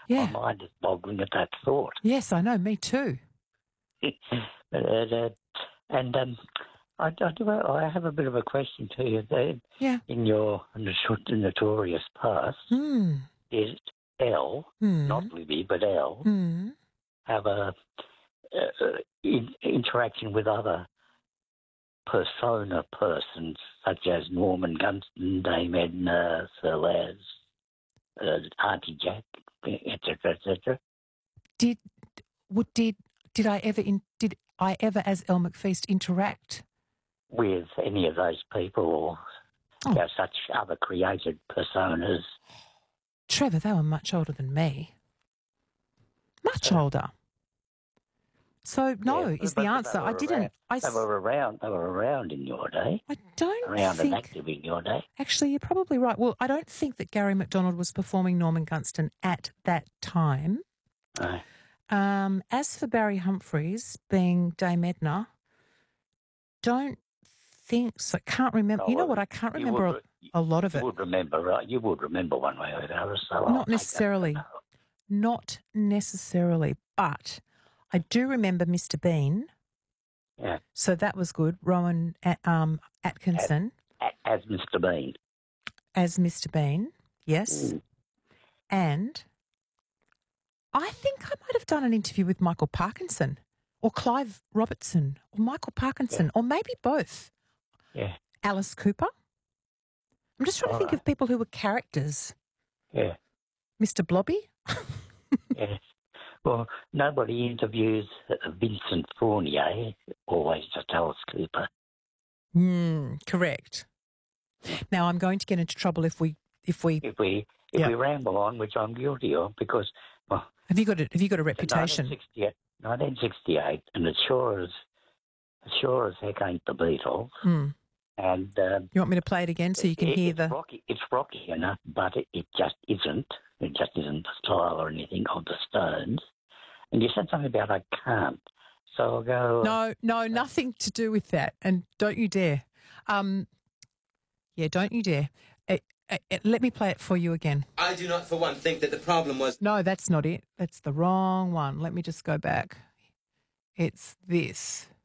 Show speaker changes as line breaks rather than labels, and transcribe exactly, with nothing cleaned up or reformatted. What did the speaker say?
Yeah.
My mind is boggling at that thought.
Yes, I know. Me too.
But, uh, and um, I, I, do, I have a bit of a question to you. There.
Yeah.
In your notor- notorious past,
Hmm.
did Elle,
Hmm.
not Libby, but Elle,
Hmm.
have a uh, in, interaction with other persona persons such as Norman Gunston, Dame Edna, Sir Laz, uh, Auntie Jack, et cetera, et cetera?
Did what did did I ever in did I ever as Elle McFeast interact
With any of those people or
Oh.
you know, such other created personas?
Trevor? They were much older than me. Much
Uh,
older. So no
yeah,
is
but,
the
but
answer.
they
I
were
didn't.
around.
I,
They were around. They were around in your day.
I don't
Around
think.
and active in your day.
Actually, you're probably right. Well, I don't think that Gary McDonald was performing Norman Gunston at that time.
Uh,
Um, as for Barry Humphries being Dame Edna, don't think so. Can't remember.
oh,
you know
well,
what? I can't
you
remember
would,
a, a lot of
you
it.
would remember, right? You would remember one way or another. So I'll
Not
take
necessarily.
that.
Not necessarily. But I do remember Mister Bean.
Yeah.
So that was good. Rowan um, Atkinson
As, as Mister Bean.
as Mister Bean. Yes.
Mm.
And I think I might have done an interview with Michael Parkinson or Clive Robertson or Michael Parkinson
Yeah.
or maybe both.
Yeah.
Alice Cooper. I'm just trying
All
to think
right.
of people who were characters.
Yeah.
Mister Blobby?
Yeah. Well, nobody interviews Vincent Fournier, always just Alice Cooper.
Mm, correct. Now I'm going to get into trouble if we if we
If we if
Yep.
we ramble on, which I'm guilty of, because well,
have you got a have you got a reputation?
nineteen sixty-eight, nineteen sixty-eight, and it sure as it sure as heck ain't the Beatles.
Mm.
And um,
You want me to play it again so you can
it,
hear
it's
the
rocky. It's rocky enough, but it, it just isn't. It just isn't the style or anything of the Stones. And you said something about I can't. So I'll go.
No, no, nothing to do with that. And don't you dare. Um, yeah, don't you dare. Uh, uh, uh, let me play it for you again.
I do not, for one, think that the problem was...
No, that's not it. That's the wrong one. Let me just go back. It's this.